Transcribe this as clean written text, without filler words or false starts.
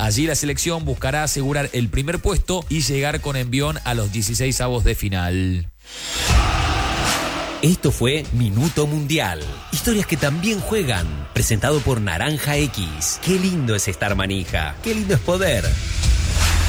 Allí la selección buscará asegurar el primer puesto y llegar con envión a los 16avos de final. Esto fue Minuto Mundial. Historias que también juegan. Presentado por Naranja X. Qué lindo es estar manija. Qué lindo es poder.